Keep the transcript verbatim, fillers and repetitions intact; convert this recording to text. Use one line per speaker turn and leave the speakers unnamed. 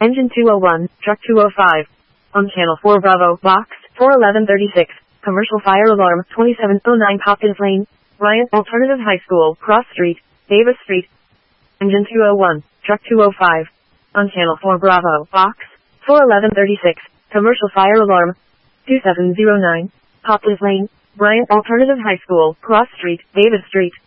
Engine two oh one, Truck two oh five. On Channel four Bravo, Box, four eleven thirty-six. Commercial fire alarm, twenty-seven oh nine Hopkins Lane, Bryant Alternative High School, Cross Street, Davis Street. Engine two oh one, Truck two oh five. On Channel four Bravo, Box, four eleven thirty-six. Commercial fire alarm, two seven oh nine, Hopkins Lane, Bryant Alternative High School, Cross Street, Davis Street.